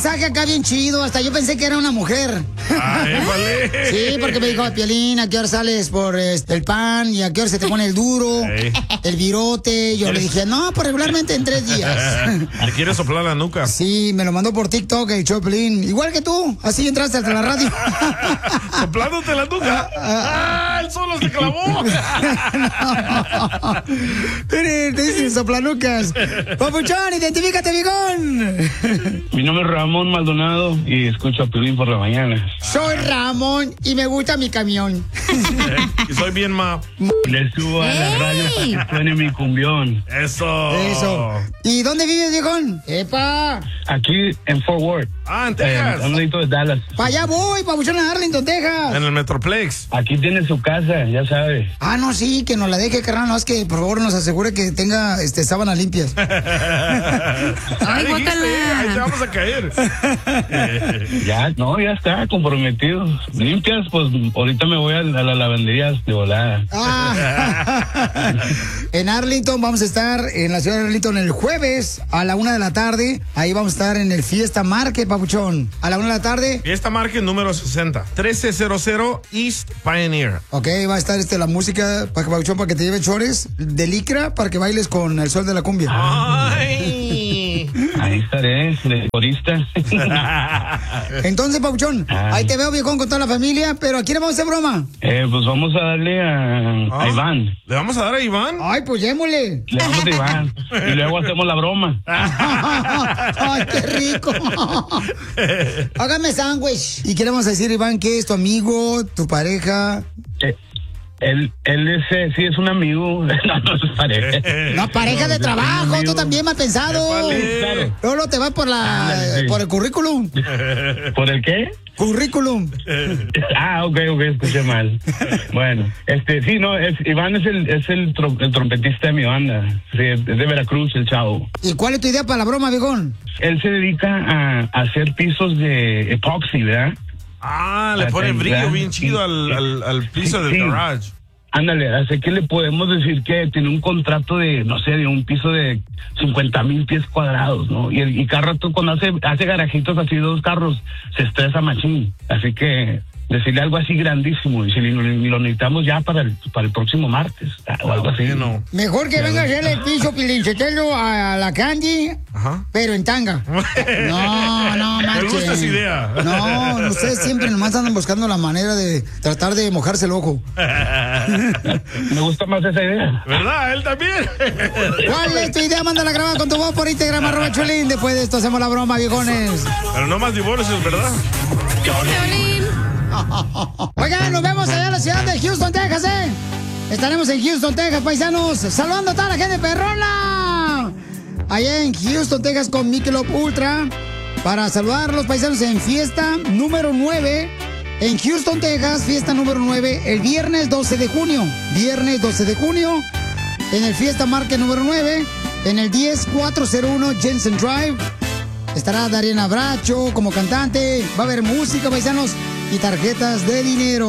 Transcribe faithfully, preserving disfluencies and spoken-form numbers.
mensaje acá bien chido. Hasta yo pensé que era una mujer. Ay, vale. Sí, porque me dijo, Piolín, ¿a qué hora sales por este, el pan? ¿Y a qué hora se te pone el duro? Ey. El virote. Yo le dije, no, pues regularmente en tres días. ¿Le quieres soplar la nuca? Sí, me lo mandó por TikTok el show de Piolín. Igual que tú, así entraste hasta la radio. ¿Soplándote la nuca? ¡Ah, el solo se clavó! Miren, te dicen soplanucas. Papuchón, identifícate, bigón. Mi nombre es Ramón Maldonado y escucho a Piolín por la mañana. Soy Ramón y me gusta mi camión. Y soy bien ma. Le subo a la radio para que suene mi cumbión. Eso. Eso. ¿Y dónde vives, viejón? ¡Epa! Aquí en Fort Worth. Ah, en Eh, Texas. a un ladito de Dallas. Para allá voy, papuchón, a Arlington, Texas. En el Metroplex. Aquí tiene su casa, ya sabe. Ah, no, sí, que nos la deje, carnal. No, es que por favor nos asegure que tenga este, sábanas limpias. Ay, dijiste, ahí te vamos a caer. Ya, no, ya está, comprometido. Limpias, pues ahorita me voy a, a la lavandería de volada. Ah. En Arlington vamos a estar en la ciudad de Arlington el jueves a la una de la tarde. Ahí vamos a estar en el Fiesta Market, papuchón. A la una de la tarde. Y esta marca es número sesenta. trece cero cero East Pioneer. Ok, va a estar este, la música, para que, papuchón, para que te lleve chores de licra para que bailes con el sol de la cumbia. Ay. Ahí estaré, de corista. Entonces, papuchón, Ay. ahí te veo, viejón, con toda la familia. Pero ¿a quién le vamos a hacer broma? Eh, pues vamos a darle a, Ah. a Iván. ¿Le vamos a dar a Iván? Ay, pues démosle. Le damos a Iván. Y luego hacemos la broma. Ay, qué rico. Hágame sándwich. ¿Y qué le vamos a decir, Iván? ¿Qué es tu amigo, tu pareja? Eh, él, él es, eh, sí es un amigo. No, no es pareja. No, pareja de es un trabajo, amigo. tú también mal pensado. Épale. Claro. Luego te vas por la, Ándale, sí. por el currículum. ¿Por el qué? Currículum. Ah, ok, ok, escuché mal. Bueno, este, sí, no, es, Iván es el, es el, trom- el trompetista de mi banda. Sí, es de Veracruz, el chavo. ¿Y cuál es tu idea para la broma, viejón? Él se dedica a, a hacer pisos de epoxi, ¿verdad? Ah, le La pone tendrá. brillo bien chido al, al, al piso del Sí. garage. Ándale, así que le podemos decir que tiene un contrato de, no sé, de un piso de cincuenta mil pies cuadrados, ¿no? Y, el, y cada rato cuando hace, hace garajitos así, dos carros, se estresa machín. Así que decirle algo así grandísimo, y si lo, lo necesitamos ya para el, para el próximo martes, o algo así. Bueno. Mejor que venga a hacerle el piso Pilinchotelo a la Candy, Ajá. pero en tanga. No, no, Me marchen. gusta esa idea. No, ustedes siempre nomás andan buscando la manera de tratar de mojarse el ojo. Me gusta más esa idea. ¿Verdad? Él también. ¿Cuál es tu idea? Mándala a grabar con tu voz por Instagram, arroba Chulín. Después de esto hacemos la broma, viejones. Pero no más divorcios, ¿verdad? Oigan, nos vemos allá en la ciudad de Houston, Texas, ¿eh? Estaremos en Houston, Texas, paisanos, saludando a toda la gente perrona. Allá en Houston, Texas, con Michelob Ultra. Para saludar a los paisanos en fiesta número nueve. En Houston, Texas, fiesta número nueve, el viernes doce de junio. Viernes doce de junio, en el Fiesta Market número nueve, en el diez cuatrocientos uno Jensen Drive. Estará Dariana Bracho como cantante. Va a haber música, paisanos, y tarjetas de dinero.